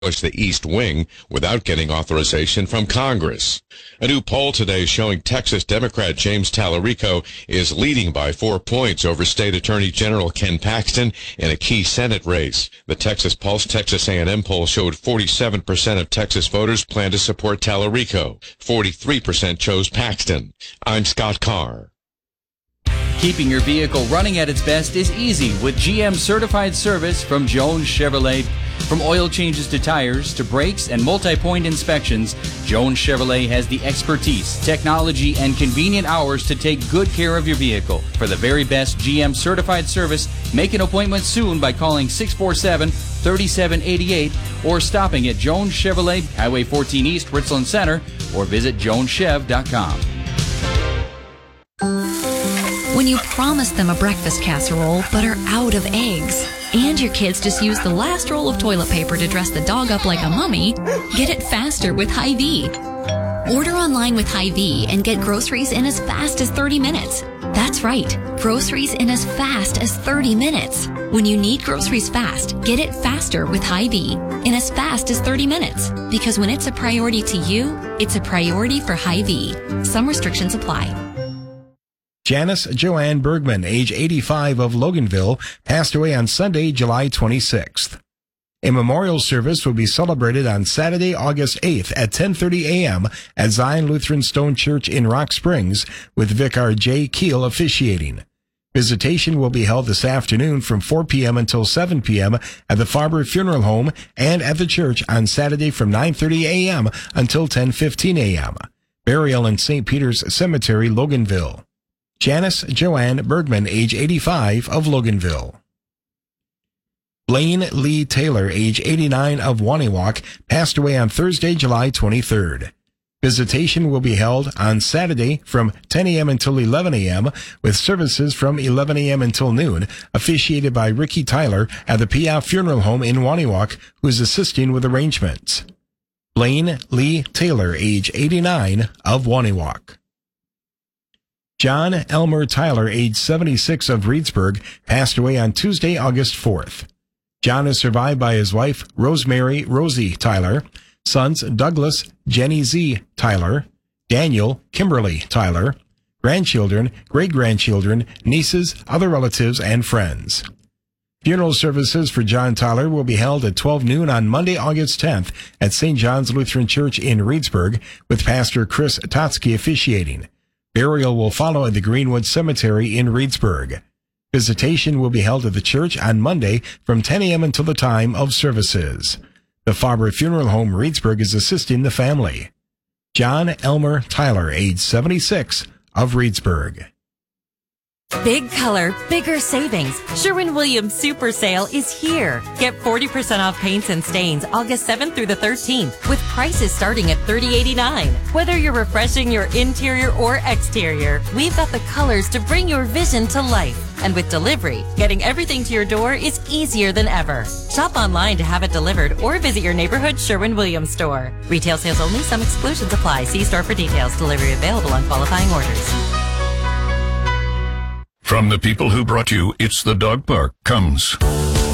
the East Wing without getting authorization from Congress. A new poll today showing Texas Democrat James Tallarico is leading by 4 points over State Attorney General Ken Paxton in a key Senate race. The Texas Pulse Texas A&M poll showed 47% of Texas voters plan to support Tallarico. 43% chose Paxton. I'm Scott Carr. Keeping your vehicle running at its best is easy with GM certified service from Jones Chevrolet. From oil changes to tires to brakes and multi-point inspections, Jones Chevrolet has the expertise, technology, and convenient hours to take good care of your vehicle. For the very best GM certified service, make an appointment soon by calling 647-3788 or stopping at Jones Chevrolet, Highway 14 East, Richland Center, or visit joneschev.com. When you promise them a breakfast casserole but are out of eggs, and your kids just use the last roll of toilet paper to dress the dog up like a mummy, get it faster with Hy-Vee. Order online with Hy-Vee and get groceries in as fast as 30 minutes. That's right, groceries in as fast as 30 minutes. When you need groceries fast, get it faster with Hy-Vee in as fast as 30 minutes. Because when it's a priority to you, it's a priority for Hy-Vee. Some restrictions apply. Janice Joanne Bergman, age 85 of Loganville, passed away on Sunday, July 26th. A memorial service will be celebrated on Saturday, August 8th at 10:30 a.m. at Zion Lutheran Stone Church in Rock Springs, with Vicar J. Keel officiating. Visitation will be held this afternoon from 4 p.m. until 7 p.m. at the Farber Funeral Home and at the church on Saturday from 9:30 a.m. until 10:15 a.m. Burial in St. Peter's Cemetery, Loganville. Janice Joanne Bergman, age 85 of Loganville. Blaine Lee Taylor, age 89 of Waniwak, passed away on Thursday, July 23rd. Visitation will be held on Saturday from 10 a.m. until 11 a.m., with services from 11 a.m. until noon, officiated by Ricky Tyler at the Piaf Funeral Home in Waniwak, who is assisting with arrangements. Blaine Lee Taylor, age 89 of Waniwak. John Elmer Tyler, age 76 of Reedsburg, passed away on Tuesday, August 4th. John is survived by his wife, Rosemary Rosie Tyler, sons Douglas Jenny Z. Tyler, Daniel Kimberly Tyler, grandchildren, great-grandchildren, nieces, other relatives, and friends. Funeral services for John Tyler will be held at 12 noon on Monday, August 10th at St. John's Lutheran Church in Reedsburg, with Pastor Chris Totsky officiating. Burial will follow at the Greenwood Cemetery in Reedsburg. Visitation will be held at the church on Monday from 10 a.m. until the time of services. The Farber Funeral Home Reedsburg is assisting the family. John Elmer Tyler, age 76 of Reedsburg. Big color, bigger savings. Sherwin-Williams Super Sale is here. Get 40% off paints and stains August 7th through the 13th with prices starting at $30.89. Whether you're refreshing your interior or exterior, we've got the colors to bring your vision to life. And with delivery, getting everything to your door is easier than ever. Shop online to have it delivered or visit your neighborhood Sherwin-Williams store. Retail sales only. Some exclusions apply. See store for details. Delivery available on qualifying orders. From the people who brought you It's the Dog Park comes